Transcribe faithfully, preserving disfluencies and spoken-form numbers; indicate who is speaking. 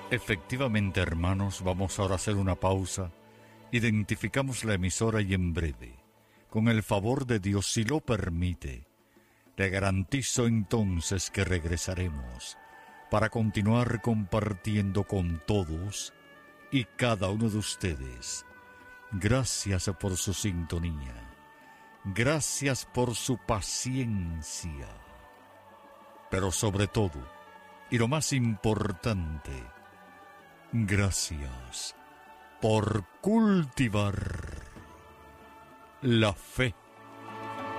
Speaker 1: Efectivamente, hermanos, vamos ahora a hacer una pausa. Identificamos la emisora y en breve, con el favor de Dios, si lo permite, le garantizo entonces que regresaremos para continuar compartiendo con todos y cada uno de ustedes. Gracias por su sintonía. Gracias por su paciencia. Pero sobre todo, y lo más importante, gracias por cultivar la fe.